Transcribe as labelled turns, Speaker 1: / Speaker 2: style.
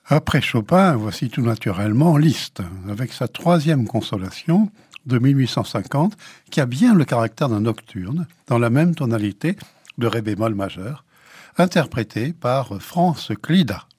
Speaker 1: Après Chopin, voici tout naturellement Liszt, avec sa troisième consolation de 1850, qui a bien le caractère d'un nocturne, dans la même tonalité de ré bémol majeur, interprété par Franz Klida.